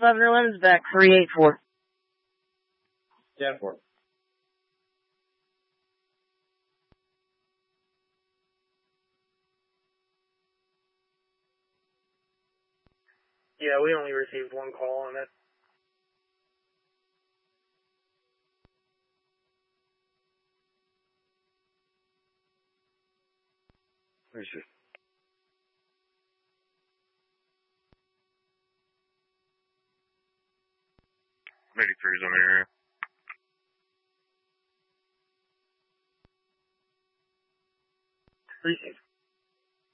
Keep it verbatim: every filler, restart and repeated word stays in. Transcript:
eleven eleven's back. three eight four. ten four. Yeah, we only received one call on it. Where's it? eighty-three's on the area. Received.